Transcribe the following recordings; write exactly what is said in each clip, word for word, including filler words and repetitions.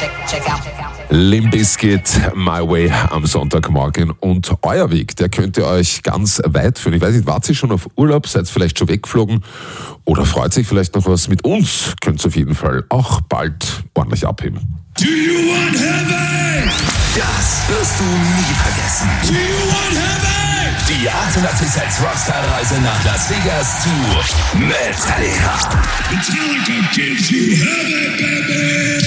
Limp Bizkit, My Way am Sonntagmorgen. Und euer Weg, der könnte euch ganz weit führen. Ich weiß nicht, wart ihr schon auf Urlaub, seid vielleicht schon weggeflogen oder freut sich vielleicht noch was mit uns? Könnt ihr auf jeden Fall auch bald ordentlich abheben. Do you want heaven? Das wirst du nie vergessen. Do you want heaven? Die achtundachtzig Komma sechs Rockstar-Reise nach Las Vegas zu Metallica. Metallica gives you heaven, baby!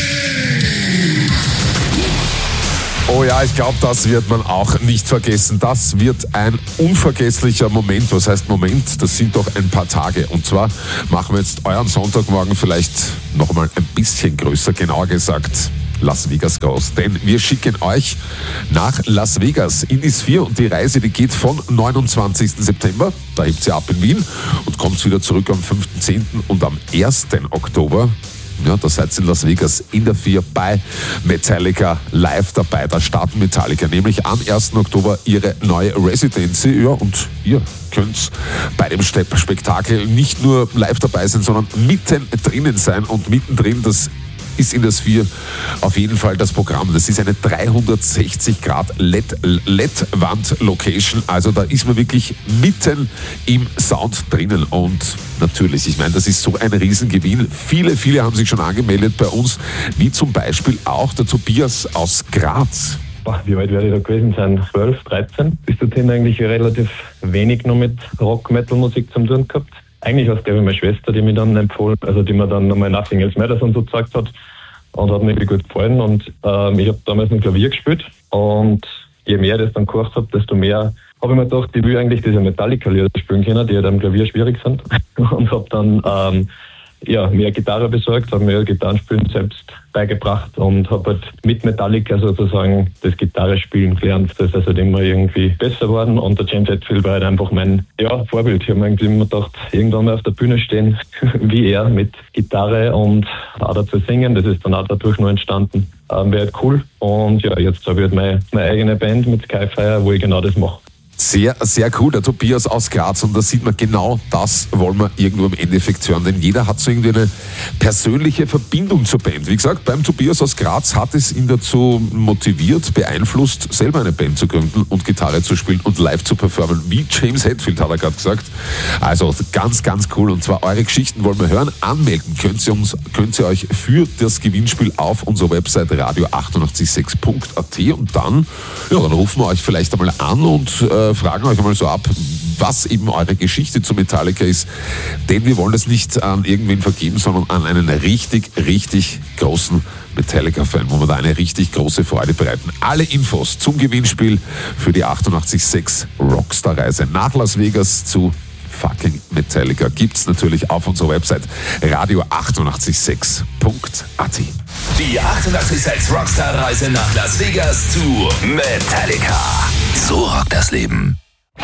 Oh ja, ich glaube, das wird man auch nicht vergessen. Das wird ein unvergesslicher Moment. Was heißt Moment? Das sind doch ein paar Tage. Und zwar machen wir jetzt euren Sonntagmorgen vielleicht noch mal ein bisschen größer, genauer gesagt Las Vegas Ghost. Denn wir schicken euch nach Las Vegas in die Sphere und die Reise, die geht von neunundzwanzigsten September, da hebt sie ab in Wien und kommt wieder zurück am fünften zehnten und am ersten Oktober. Ja, da seid ihr in Las Vegas in der Sphere bei Metallica live dabei. Da starten Metallica nämlich am ersten Oktober ihre neue Residency. Ja, und ihr könnt bei dem Spektakel nicht nur live dabei sein, sondern mitten drinnen sein. Und mittendrin, das ist in der Sphere auf jeden Fall das Programm. Das ist eine dreihundertsechzig Grad L E D-Wand-Location. Also da ist man wirklich mitten im Sound drinnen. Und natürlich, ich meine, das ist so ein Riesengewinn. Viele, viele haben sich schon angemeldet bei uns, wie zum Beispiel auch der Tobias aus Graz. Wie alt werde ich da gewesen sein? zwölf, dreizehn. Bis dorthin eigentlich relativ wenig noch mit Rock-Metal-Musik zu tun gehabt. Eigentlich war es, glaube ich, meine Schwester, die mir dann empfohlen, also die mir dann nochmal Nothing Else Matters und so gezeigt hat und hat mir wirklich gut gefallen. Und ähm, ich habe damals noch Klavier gespielt und je mehr ich das dann gehört habe, desto mehr habe ich mir gedacht, ich will eigentlich diese Metallica-Lieder spielen können, die halt am Klavier schwierig sind. Und habe dann ähm, ja, mehr Gitarre besorgt, habe mir Gitarrenspielen selbst beigebracht und habe halt mit Metallica sozusagen das Gitarrespielen gelernt. Das ist also immer irgendwie besser geworden und der James Hetfield war halt einfach mein ja, Vorbild. Ich habe mir irgendwie immer gedacht, irgendwann mal auf der Bühne stehen wie er mit Gitarre und auch dazu singen. Das ist dann auch dadurch noch entstanden. Ähm, wäre halt cool. Und ja, jetzt habe ich halt meine, meine eigene Band mit Skyfire, wo ich genau das mache. Sehr, sehr cool, der Tobias aus Graz, und da sieht man genau, das wollen wir irgendwo im Endeffekt hören, denn jeder hat so irgendwie eine persönliche Verbindung zur Band. Wie gesagt, beim Tobias aus Graz hat es ihn dazu motiviert, beeinflusst, selber eine Band zu gründen und Gitarre zu spielen und live zu performen, wie James Hetfield, hat er gerade gesagt. Also ganz, ganz cool, und zwar eure Geschichten wollen wir hören. Anmelden könnt ihr, uns, könnt ihr euch für das Gewinnspiel auf unserer Website radio achtundachtzig sechs punkt a t und dann, ja, dann rufen wir euch vielleicht einmal an und äh, fragen euch einmal so ab, was eben eure Geschichte zu Metallica ist. Denn wir wollen das nicht an irgendwen vergeben, sondern an einen richtig, richtig großen Metallica-Fan, wo wir da eine richtig große Freude bereiten. Alle Infos zum Gewinnspiel für die achtundachtzig Komma sechs Rockstar-Reise nach Las Vegas zu fucking Metallica gibt's natürlich auf unserer Website radio achtundachtzig sechs punkt a t. Die achtundachtzig Komma sechs Rockstar-Reise nach Las Vegas zu Metallica. So rockt das Leben.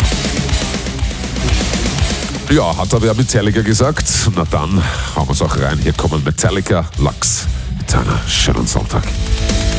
Ja, hat aber Metallica gesagt. Na dann hauen wir's auch rein. Hier kommen Metallica, Lux mit einer schönen Sonntag.